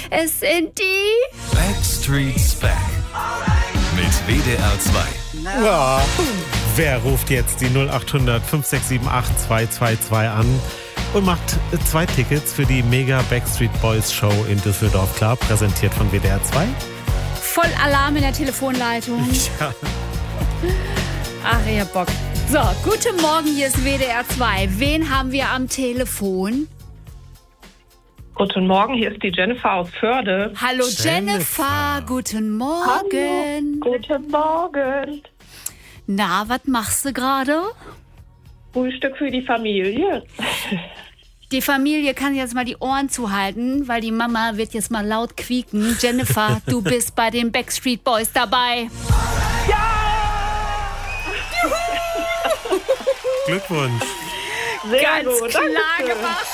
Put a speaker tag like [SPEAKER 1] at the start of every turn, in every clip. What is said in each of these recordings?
[SPEAKER 1] Es sind die
[SPEAKER 2] Backstreet's Back mit WDR 2.
[SPEAKER 3] Ja. Wer ruft jetzt die 0800 5678 222 an und macht 2 Tickets für die Mega Backstreet Boys Show in Düsseldorf klar, präsentiert von WDR 2?
[SPEAKER 1] voll Alarm in der Telefonleitung.
[SPEAKER 3] Ja.
[SPEAKER 1] Ach, ihr Bock. So, guten Morgen, hier ist WDR 2. Wen haben wir am Telefon?
[SPEAKER 4] Guten Morgen, hier ist die Jennifer aus Förde.
[SPEAKER 1] Hallo Jennifer, guten Morgen.
[SPEAKER 4] Hallo, guten Morgen.
[SPEAKER 1] Na, was machst du gerade?
[SPEAKER 4] Frühstück für die Familie.
[SPEAKER 1] Die Familie kann jetzt mal die Ohren zuhalten, weil die Mama wird jetzt mal laut quieken. Jennifer, du bist bei den Backstreet Boys dabei.
[SPEAKER 3] Glückwunsch.
[SPEAKER 4] Sehr
[SPEAKER 1] Ganz
[SPEAKER 4] gut,
[SPEAKER 1] klar
[SPEAKER 4] danke.
[SPEAKER 1] gemacht.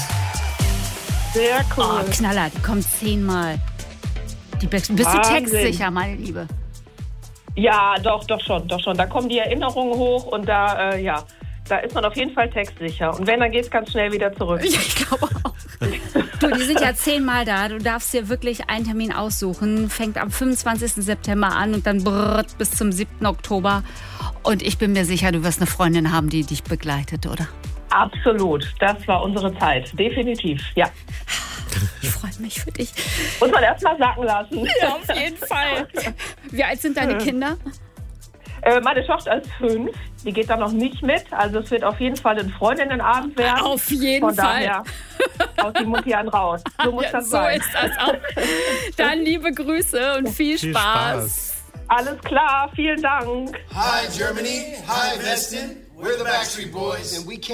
[SPEAKER 4] Sehr
[SPEAKER 1] Oh,
[SPEAKER 4] cool.
[SPEAKER 1] Knaller, die kommt 10-mal. Die bist du
[SPEAKER 4] Wahnsinn.
[SPEAKER 1] textsicher, meine Liebe?
[SPEAKER 4] Ja, doch schon. Da kommen die Erinnerungen hoch und da ist man auf jeden Fall textsicher. Und wenn, dann geht es ganz schnell wieder zurück.
[SPEAKER 1] Ja, ich glaube auch. Du, die sind ja 10-mal da. Du darfst dir wirklich einen Termin aussuchen. Fängt am 25. September an und dann bis zum 7. Oktober. Und ich bin mir sicher, du wirst eine Freundin haben, die dich begleitet, oder?
[SPEAKER 4] Absolut, das war unsere Zeit. Definitiv, ja.
[SPEAKER 1] Ich freue mich für dich.
[SPEAKER 4] Muss man erst mal sacken lassen.
[SPEAKER 1] Ja, auf jeden Fall. Wie alt sind deine Kinder?
[SPEAKER 4] Meine Tochter ist 5, die geht da noch nicht mit. Also es wird auf jeden Fall ein Freundinnenabend werden.
[SPEAKER 1] Auf jeden
[SPEAKER 4] Von
[SPEAKER 1] Fall.
[SPEAKER 4] daher aus die Mutti an raus. So muss das sein.
[SPEAKER 1] So ist das auch. Dann liebe Grüße und viel Spaß.
[SPEAKER 4] Alles klar, vielen Dank.
[SPEAKER 5] Hi, Germany. Hi, Weston. We're the Backstreet Boys, and we can't